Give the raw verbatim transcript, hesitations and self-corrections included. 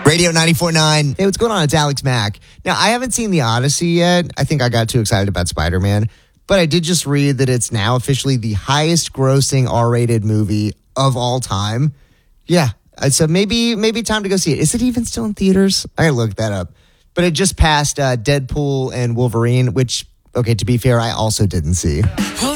Radio ninety-four point nine. Hey, what's going on? It's Alex Mack. Now, I haven't seen The Odyssey yet. I think I got too excited about Spider-Man. But I did just read that it's now officially the highest grossing R-rated movie of all time. Yeah. So maybe maybe time to go see it. Is it even still in theaters? I gotta look that up. But it just passed uh, Deadpool and Wolverine, which, okay, to be fair, I also didn't see.